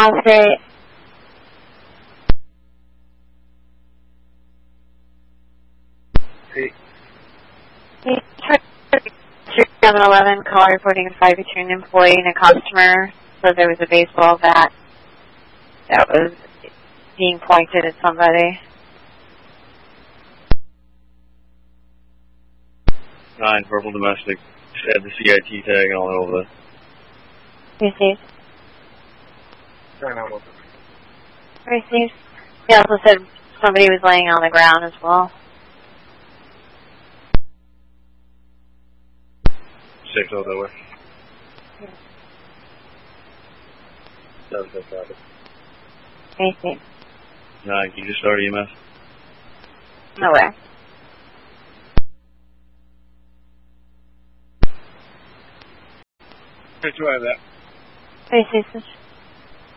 Allstate. Hey. 711 call reporting a fight between an employee and a customer. So there was a baseball bat that was being pointed at somebody. 9, verbal domestic. Just add the CIT tag and all over that. Received. 911. Received. He also said somebody was laying on the ground as well. 6 over that way. 7 traffic. Received. 9, can you just start EMS? No way. Try that. Received.